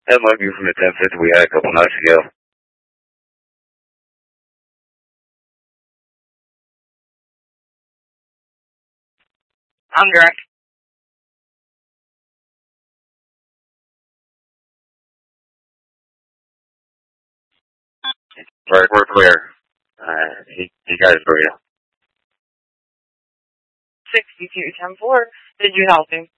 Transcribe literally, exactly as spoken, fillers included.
That might be from the ten fifty we had a couple nights ago. I'm direct. Right, we're clear. Uh, he, he got it for you. sixty-two ten four. Did you help him?